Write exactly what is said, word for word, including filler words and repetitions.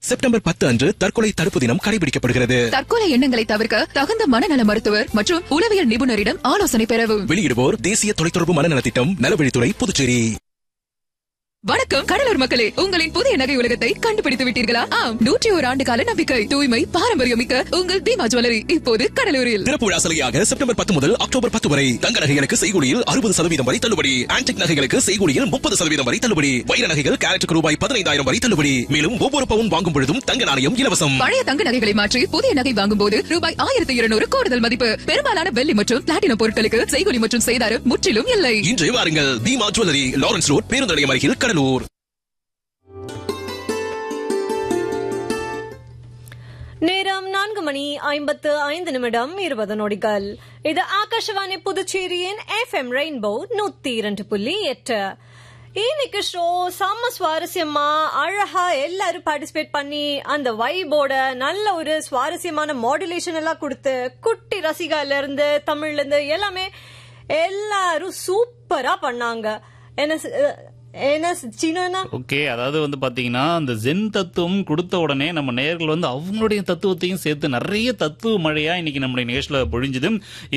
September பத்து அன்று தற்கொலை தடுப்பு தினம் கடைபிடிக்கப்படுகிறது. தற்கொலை எண்ணங்களை தவிர்க்க தகுந்த மனநல மருத்துவர் மற்றும் உளவியல் நிபுணரிடம் ஆலோசனை பெறவும். வெளியிடுவோர் தேசிய தொலைத்தொடர்பு மனநல திட்டம், நலவழித்துறை, புதுச்சேரி. வணக்கம் கடலூர் மக்களே, உங்களின் புதிய நகை உலகத்தை கண்டுபிடித்து விட்டீர்களா? ஆம், நூற்றி ஒரு ஆண்டு கால நம்பிக்கை, தூய்மை, பாரம்பரியம் மிக்க உங்கள் தீமா ஜுவல்லரி இப்போது கடலூரில். திறப்பு விழா சலுகையாக செப்டம்பர் பத்து முதல் அக்டோபர் பத்து வரை தங்க நகைகளுக்கு செய்கூலியில் அறுபது சதவீதம் வரை தள்ளுபடி, ஆன்டிக் நகைகளுக்கு செய்கூலியில் முப்பது சதவீதம் வரை தள்ளுபடி, வைர நகைகள் கேரட்டுக்கு ரூபாய் பதினைந்தாயிரம் வரை தள்ளுபடி. மேலும் ஒவ்வொரு பவுன் வாங்கும் பொழுதும் தங்க நாணயம் இலவசம். பழைய தங்க நகைகளை மாற்றி புதிய நகை வாங்கும் போது ரூபாய் ஆயிரத்தி இருநூறு கூடுதல் மதிப்பு. பெரும்பாலான வெள்ளி மற்றும் பிளாட்டினம் பொருட்களுக்கு செய்கூலி மற்றும் செய்தாறு முற்றிலும் இல்லை. இன்றே வாருங்கள், தீமா ஜுவல்லரி, லாரன்ஸ் ரோட், பேருந்து நிலையம் அருகில், கடலூர். நேரம் நான்கு மணி ஐம்பத்து ஐந்து நிமிடம் இருபது நொடிகள். இது ஆகாஷவாணி புதுச்சேரியின் எஃப் எம் ரெயின்போ நூத்தி இரண்டு புள்ளி எட்டு. இன்னைக்கு ஷோ செம்ம சுவாரஸ்யமா அழகா எல்லாரும் பார்ட்டிசிபேட் பண்ணி அந்த வைபோட நல்ல ஒரு சுவாரஸ்யமான மாடுலேஷன் எல்லாம் கொடுத்து குட்டி ரசிகால இருந்து தமிழ்ல இருந்து எல்லாமே எல்லாரும் சூப்பரா பண்ணாங்க. என்ன ஓகே, அதாவது வந்து பாத்தீங்கன்னா அந்த ஜென் தத்துவம் கொடுத்த உடனே நம்ம நேயர்கள் வந்து அவங்களுடைய தத்துவத்தையும் சேர்த்து நிறைய தத்துவ மழையா இன்னைக்கு நம்முடைய நிகழ்ச்சியில பொழிஞ்சுது.